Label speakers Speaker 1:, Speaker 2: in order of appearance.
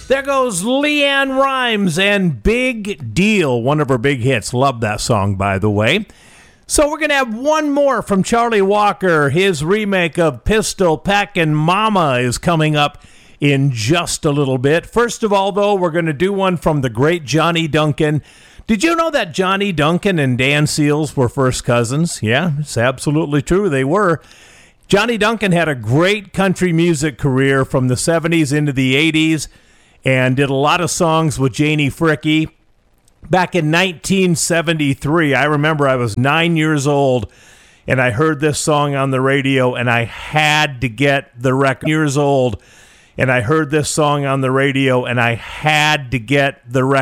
Speaker 1: There goes Leanne Rimes and Big Deal, one of her big hits. Love that song, by the way. So we're going to have one more from Charlie Walker. His remake of Pistol Packin' Mama is coming up in just a little bit. First of all, though, we're going to do one from the great Johnny Duncan. Did you know that Johnny Duncan and Dan Seals were first cousins? Yeah, it's absolutely true. They were. Johnny Duncan had a great country music career from the 70s into the 80s and did a lot of songs with Janie Fricke. Back in 1973, I remember I was 9 years old, and I heard this song on the radio, and I had to get the record. Years old, and I heard this song on the radio, and I had to get the record.